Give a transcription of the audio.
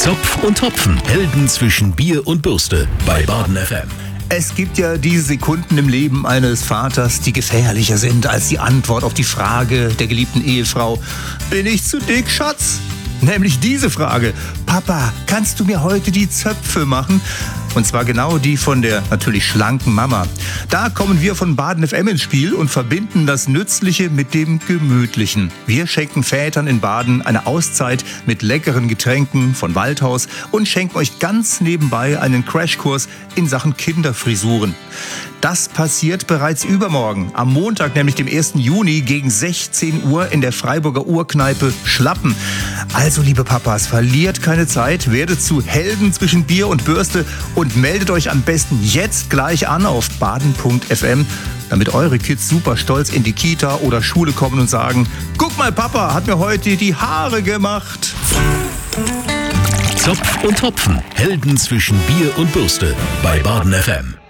Zopf und Hopfen. Helden zwischen Bier und Bürste bei Baden FM. Es gibt ja diese Sekunden im Leben eines Vaters, die gefährlicher sind als die Antwort auf die Frage der geliebten Ehefrau: Bin ich zu dick, Schatz? Nämlich diese Frage: Papa, kannst du mir heute die Zöpfe machen? Und zwar genau die von der natürlich schlanken Mama. Da kommen wir von Baden FM ins Spiel und verbinden das Nützliche mit dem Gemütlichen. Wir schenken Vätern in Baden eine Auszeit mit leckeren Getränken von Waldhaus und schenken euch ganz nebenbei einen Crashkurs in Sachen Kinderfrisuren. Das passiert bereits übermorgen, am Montag, nämlich dem 1. Juni gegen 16 Uhr in der Freiburger Urkneipe Schlappen. Also, liebe Papas, verliert keine Zeit, werdet zu Helden zwischen Bier und Bürste und meldet euch am besten jetzt gleich an auf baden.fm, damit eure Kids super stolz in die Kita oder Schule kommen und sagen: Guck mal, Papa hat mir heute die Haare gemacht. Zopf und Hopfen. Helden zwischen Bier und Bürste bei Baden FM.